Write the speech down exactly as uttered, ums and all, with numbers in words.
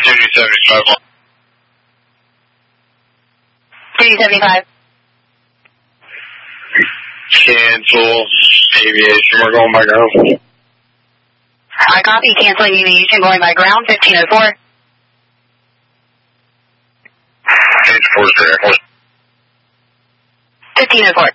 Duty seventy-five. Duty seventy-five. Cancel aviation. We're going by ground. I copy. Canceling aviation. Going by ground. fifteen oh four. Page four is correct. fifteen oh four.